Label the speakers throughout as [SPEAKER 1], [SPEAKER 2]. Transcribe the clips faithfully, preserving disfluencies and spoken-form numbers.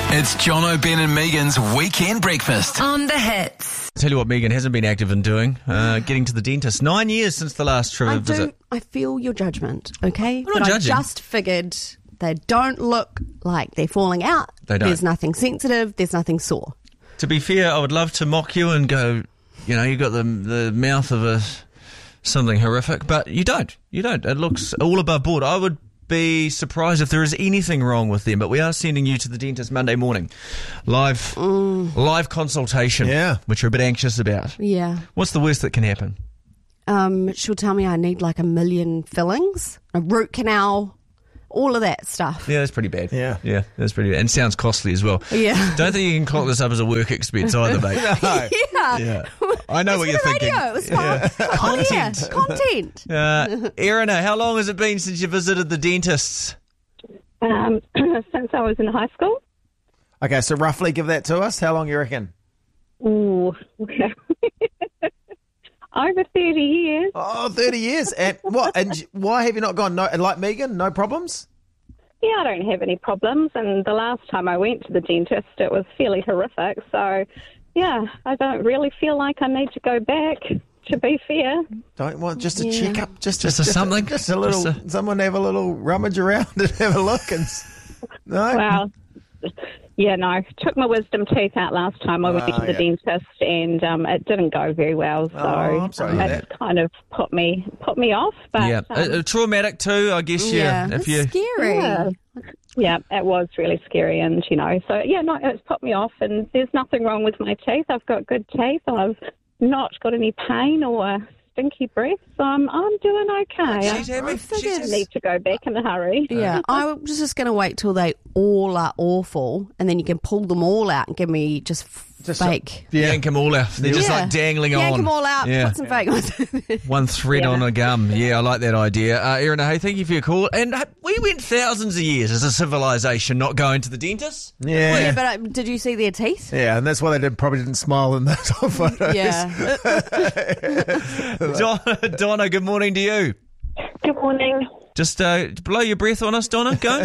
[SPEAKER 1] It's Jono, Ben and Megan's Weekend Breakfast.
[SPEAKER 2] On the Hits.
[SPEAKER 3] Tell you what Megan hasn't been active in doing, uh, getting to the dentist. Nine years since the last trip
[SPEAKER 4] I
[SPEAKER 3] visit.
[SPEAKER 4] do. I feel your judgment, okay?
[SPEAKER 3] I'm not
[SPEAKER 4] but
[SPEAKER 3] judging.
[SPEAKER 4] I just figured they don't look like they're falling out.
[SPEAKER 3] They don't.
[SPEAKER 4] There's nothing sensitive. There's nothing sore.
[SPEAKER 3] To be fair, I would love to mock you and go, you know, you got the the mouth of a something horrific, but you don't. You don't. It looks all above board. I would be surprised if there is anything wrong with them, but we are sending you to the dentist Monday morning. Live
[SPEAKER 4] Mm.
[SPEAKER 3] live consultation,
[SPEAKER 5] Yeah.
[SPEAKER 3] which you're a bit anxious about.
[SPEAKER 4] Yeah.
[SPEAKER 3] What's the worst that can happen?
[SPEAKER 4] Um, she'll tell me I need like a million fillings, a root canal, all of that stuff.
[SPEAKER 3] Yeah, that's pretty bad.
[SPEAKER 5] Yeah.
[SPEAKER 3] Yeah, that's pretty bad. And sounds costly as well.
[SPEAKER 4] Yeah.
[SPEAKER 3] Don't think you can clock this up as a work expense either, mate.
[SPEAKER 5] No.
[SPEAKER 4] Yeah.
[SPEAKER 3] Yeah. I know what you're
[SPEAKER 4] It's for the
[SPEAKER 3] thinking.
[SPEAKER 4] radio. It's fine.
[SPEAKER 3] Content.
[SPEAKER 4] Oh, yeah. Content.
[SPEAKER 3] Uh, Erina, how long has it been since you visited the dentists?
[SPEAKER 6] Um, since I was in high school.
[SPEAKER 5] Okay, so roughly give that to us. How long you reckon?
[SPEAKER 6] Ooh, over thirty years.
[SPEAKER 5] Oh, thirty years. And what? And why have you not gone? No, like Megan, no problems?
[SPEAKER 6] Yeah, I don't have any problems. And the last time I went to the dentist, it was fairly horrific. So, yeah, I don't really feel like I need to go back, to be fair.
[SPEAKER 5] Don't want just a
[SPEAKER 4] Yeah.
[SPEAKER 5] check up, just
[SPEAKER 3] Just
[SPEAKER 5] a,
[SPEAKER 3] a something?
[SPEAKER 5] just a little.
[SPEAKER 3] Just a-
[SPEAKER 5] Someone have a little rummage around and have a look and. s- No.
[SPEAKER 6] Well, yeah, no. Took my wisdom teeth out last time I went
[SPEAKER 5] Ah,
[SPEAKER 6] to the
[SPEAKER 5] yeah.
[SPEAKER 6] dentist, and um, it didn't go very well. So
[SPEAKER 5] Oh, I'm sorry to hear
[SPEAKER 6] it kind of put me put me off. But
[SPEAKER 3] yeah,
[SPEAKER 6] um,
[SPEAKER 3] uh, uh, traumatic too, I guess. Yeah,
[SPEAKER 4] Yeah.
[SPEAKER 3] if
[SPEAKER 4] It's
[SPEAKER 3] you
[SPEAKER 4] scary.
[SPEAKER 6] Yeah. Yeah, it was really scary, and you know, so yeah, no, it's put me off, and there's nothing wrong with my teeth. I've got good teeth. I've not got any pain or stinky breath, so I'm I'm doing okay.
[SPEAKER 3] she's
[SPEAKER 6] I
[SPEAKER 3] happy.
[SPEAKER 6] don't
[SPEAKER 3] She's
[SPEAKER 6] need to go back in a hurry.
[SPEAKER 4] Yeah, I was just going to wait till they all are awful, and then you can pull them all out and give me just,
[SPEAKER 5] Just
[SPEAKER 4] fake.
[SPEAKER 3] yank them all out. They're just
[SPEAKER 4] Yeah.
[SPEAKER 3] like dangling
[SPEAKER 4] Yank
[SPEAKER 3] on.
[SPEAKER 4] them all out,
[SPEAKER 3] Yeah.
[SPEAKER 4] put some fake ones.
[SPEAKER 3] One thread
[SPEAKER 6] Yeah.
[SPEAKER 3] on a gum. Yeah, I like that idea. Uh, Erina, hey, thank you for your call. And uh, we went thousands of years as a civilization not going to the dentist.
[SPEAKER 5] Yeah.
[SPEAKER 4] Yeah, but uh, did you see their teeth?
[SPEAKER 5] Yeah, and that's why they did, probably didn't smile in those photos.
[SPEAKER 4] Yeah.
[SPEAKER 3] Donna, Donna, good morning to you.
[SPEAKER 6] Good morning.
[SPEAKER 3] Just uh, blow your breath on us, Donna. Go.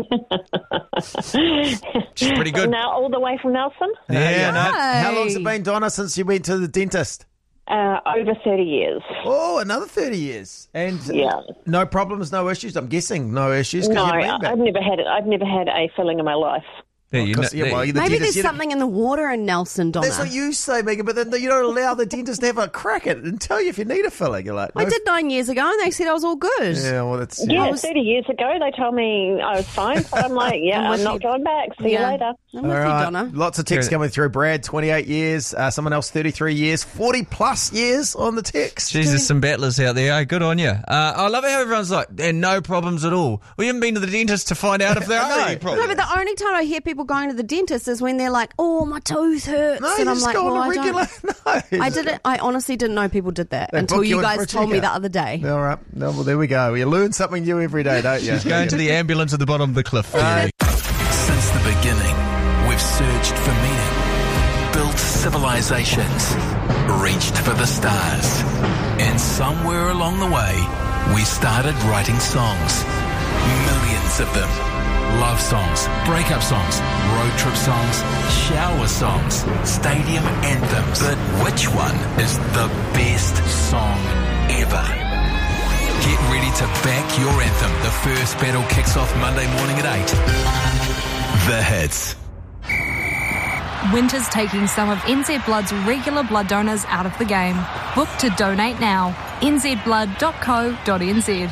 [SPEAKER 3] She's pretty good.
[SPEAKER 6] Now, all the way from Nelson,
[SPEAKER 3] Yeah, no.
[SPEAKER 5] How long's it been, Donna, since you went to the dentist?
[SPEAKER 6] uh, over thirty years.
[SPEAKER 5] Oh, another thirty years. And
[SPEAKER 6] Yeah.
[SPEAKER 5] no problems, no issues. I'm guessing no issues. 'cause
[SPEAKER 6] No,
[SPEAKER 5] you've been
[SPEAKER 6] I-
[SPEAKER 5] back.
[SPEAKER 6] I've never had it. I've never had a filling in my life.
[SPEAKER 3] There you
[SPEAKER 5] Because-
[SPEAKER 3] know-
[SPEAKER 5] yeah,
[SPEAKER 3] there-
[SPEAKER 5] well, the
[SPEAKER 4] Maybe
[SPEAKER 5] dentist,
[SPEAKER 4] there's
[SPEAKER 5] you don't-
[SPEAKER 4] something in the water in Nelson, Donna.
[SPEAKER 5] That's what you say, Megan, but then you don't allow the dentist to have a crack at it and tell you if you need a filling. You're like,
[SPEAKER 4] I
[SPEAKER 5] no-
[SPEAKER 4] did nine years ago, and they said I was all good.
[SPEAKER 5] Yeah, well, that's.
[SPEAKER 6] Yeah,
[SPEAKER 4] I was-
[SPEAKER 6] thirty years ago they told me I was fine. So I'm like, yeah,
[SPEAKER 4] I'm
[SPEAKER 6] I'm,
[SPEAKER 4] with
[SPEAKER 6] not
[SPEAKER 4] you.
[SPEAKER 6] going back. See
[SPEAKER 4] Yeah.
[SPEAKER 6] you later.
[SPEAKER 4] I'm
[SPEAKER 5] All
[SPEAKER 4] with you,
[SPEAKER 5] right.
[SPEAKER 4] Donna.
[SPEAKER 5] Lots of texts
[SPEAKER 3] Here-
[SPEAKER 5] coming through. Brad, twenty-eight years. Uh, someone else, thirty-three years. forty plus years on the text.
[SPEAKER 3] Jeez, there's some battlers out there. Hey, good on you. Uh, I love it how everyone's like, and no problems at all. We haven't been to the dentist to find out if there are
[SPEAKER 5] No.
[SPEAKER 3] any
[SPEAKER 4] No,
[SPEAKER 3] problems.
[SPEAKER 4] but the only time I hear people going to the dentist is when they're like, "Oh, my tooth hurts,"
[SPEAKER 5] No,
[SPEAKER 4] and
[SPEAKER 5] you
[SPEAKER 4] I'm
[SPEAKER 5] just
[SPEAKER 4] like,
[SPEAKER 5] go
[SPEAKER 4] "Well,
[SPEAKER 5] on
[SPEAKER 4] I
[SPEAKER 5] a regular.
[SPEAKER 4] don't."
[SPEAKER 5] No.
[SPEAKER 4] I didn't. I honestly didn't know people did that
[SPEAKER 5] They
[SPEAKER 4] until
[SPEAKER 5] book
[SPEAKER 4] you
[SPEAKER 5] in for
[SPEAKER 4] guys
[SPEAKER 5] a
[SPEAKER 4] told me the
[SPEAKER 5] checkup.
[SPEAKER 4] other day.
[SPEAKER 5] All right. No, well, there we go. You learn something new every day, don't you?
[SPEAKER 3] She's going to the ambulance at the bottom of the cliff.
[SPEAKER 1] Since the beginning, we've searched for meaning, built civilizations, reached for the stars. And somewhere along the way, we started writing songs. Millions of them. Love songs, breakup songs, road trip songs, shower songs, stadium anthems. But which one is the best song ever? Get ready to back your anthem. The first battle kicks off Monday morning at eight. The Hits.
[SPEAKER 7] Winter's taking some of N Z Blood's regular blood donors out of the game. Book to donate now. n z blood dot co dot n z.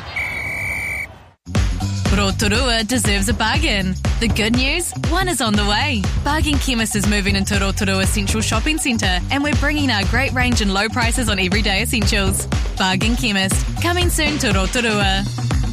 [SPEAKER 8] Rotorua deserves a bargain. The good news? One is on the way. Bargain Chemist is moving into Rotorua Central Shopping Centre, and we're bringing our great range and low prices on everyday essentials. Bargain Chemist, coming soon to Rotorua.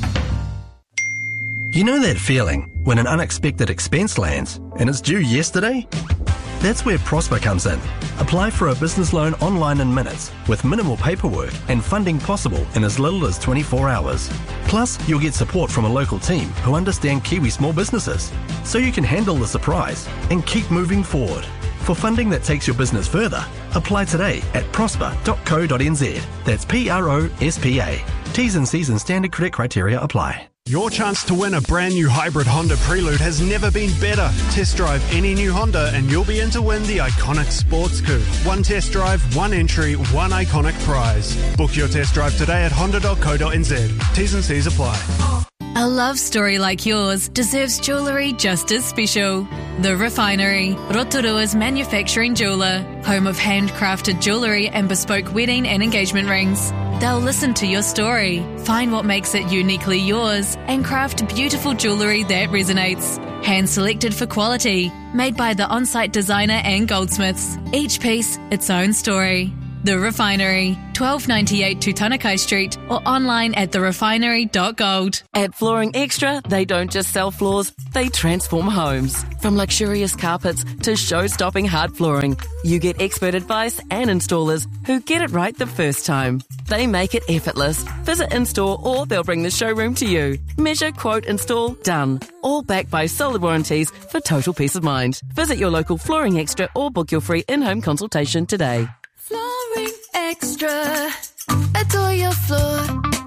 [SPEAKER 9] You know that feeling when an unexpected expense lands and it's due yesterday? That's where Prosper comes in. Apply for a business loan online in minutes with minimal paperwork and funding possible in as little as twenty-four hours. Plus, you'll get support from a local team who understand Kiwi small businesses, so you can handle the surprise and keep moving forward. For funding that takes your business further, apply today at prosper dot co dot n z. That's P R O S P A. T's and C's and standard credit criteria apply.
[SPEAKER 2] Your chance to win a brand new hybrid Honda Prelude has never been better. Test drive any new Honda and you'll be in to win the iconic Sports Coupe. One test drive, one entry, one iconic prize. Book your test drive today at honda dot co dot n z. T's and C's apply.
[SPEAKER 8] A love story like yours deserves jewellery just as special. The Refinery, Rotorua's manufacturing jeweller, home of handcrafted jewellery and bespoke wedding and engagement rings. They'll listen to your story, find what makes it uniquely yours, and craft beautiful jewellery that resonates. Hand-selected for quality, made by the on-site designer and goldsmiths. Each piece, its own story. The Refinery, twelve ninety-eight Tutanekai Street, or online at the refinery dot gold.
[SPEAKER 10] At Flooring Extra, they don't just sell floors, they transform homes. From luxurious carpets to show-stopping hard flooring, you get expert advice and installers who get it right the first time. They make it effortless. Visit in-store or they'll bring the showroom to you. Measure, quote, install, done. All backed by solid warranties for total peace of mind. Visit your local Flooring Extra or book your free in-home consultation today.
[SPEAKER 11] Flooring Extra. Adore your floor.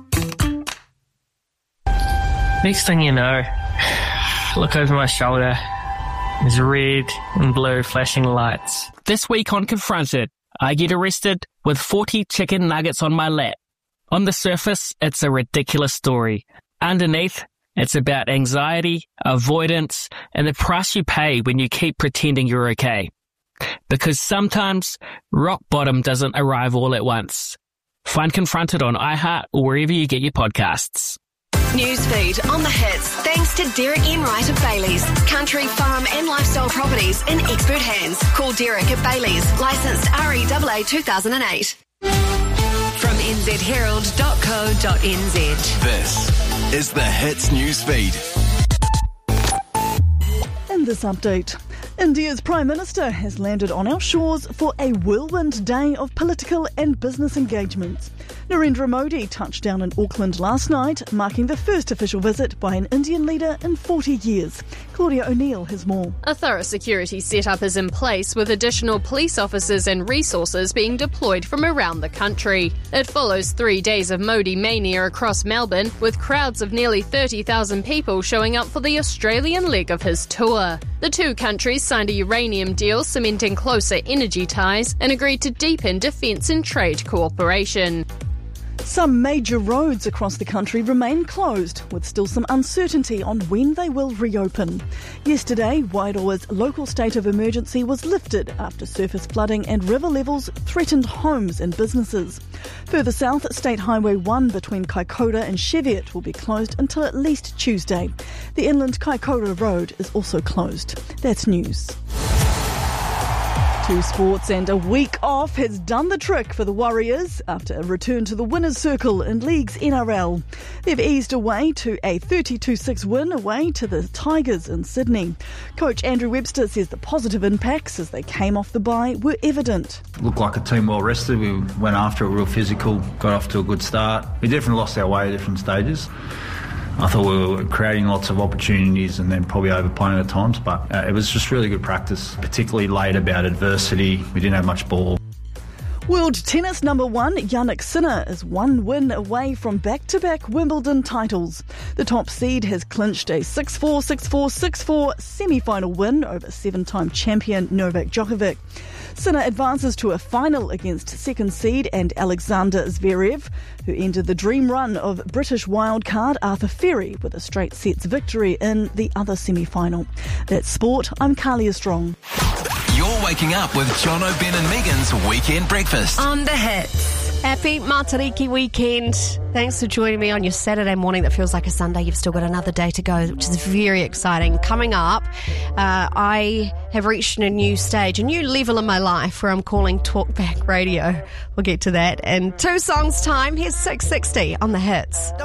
[SPEAKER 12] Next thing you know, look over my shoulder. There's red and blue flashing lights. This week on Confronted, I get arrested with forty chicken nuggets on my lap. On the surface, it's a ridiculous story. Underneath, it's about anxiety, avoidance, and the price you pay when you keep pretending you're okay. Because sometimes, rock bottom doesn't arrive all at once. Find Confronted on iHeart or wherever you get your podcasts.
[SPEAKER 13] Newsfeed on the hits, thanks to Derek Enright of Bailey's. Country, farm and lifestyle properties in expert hands. Call Derek at Bailey's, licensed R E A A two thousand eight. From n z herald dot co dot n z.
[SPEAKER 1] This is the Hits Newsfeed.
[SPEAKER 14] In this update, India's Prime Minister has landed on our shores for a whirlwind day of political and business engagement. Narendra Modi touched down in Auckland last night, marking the first official visit by an Indian leader in forty years. Claudia O'Neill has more.
[SPEAKER 15] A thorough security setup is in place, with additional police officers and resources being deployed from around the country. It follows three days of Modi mania across Melbourne, with crowds of nearly thirty thousand people showing up for the Australian leg of his tour. The two countries signed a uranium deal cementing closer energy ties and agreed to deepen defence and trade cooperation.
[SPEAKER 14] Some major roads across the country remain closed, with still some uncertainty on when they will reopen. Yesterday, Wairoa's local state of emergency was lifted after surface flooding and river levels threatened homes and businesses. Further south, State Highway one between Kaikoura and Cheviot will be closed until at least Tuesday. The inland Kaikoura Road is also closed. That's news. Two sports and a week off has done the trick for the Warriors after a return to the winner's circle in League's N R L. They've eased away to a thirty-two six win away to the Tigers in Sydney. Coach Andrew Webster says the positive impacts as they came off the bye were evident.
[SPEAKER 16] Looked like a team well rested. We went after it real physical, got off to a good start. We definitely lost our way at different stages. I thought we were creating lots of opportunities and then probably overplaying at times, but uh, it was just really good practice, particularly late about adversity. We didn't have much ball.
[SPEAKER 14] World tennis number one, Jannik Sinner, is one win away from back-to-back Wimbledon titles. The top seed has clinched a six four, six four, six four semi-final win over seven-time champion Novak Djokovic. Sinner advances to a final against second seed and Alexander Zverev, who ended the dream run of British wildcard Arthur Ferry with a straight sets victory in the other semi-final. That's sport. I'm Carlia Strong.
[SPEAKER 1] You're waking up with John O'Ben and Megan's Weekend Breakfast.
[SPEAKER 4] On the hits. Happy Matariki weekend. Thanks for joining me on your Saturday morning that feels like a Sunday. You've still got another day to go, which is very exciting. Coming up, uh, I have reached a new stage, a new level in my life where I'm calling Talkback Radio. We'll get to that. In two songs' time, here's six sixty on the hits.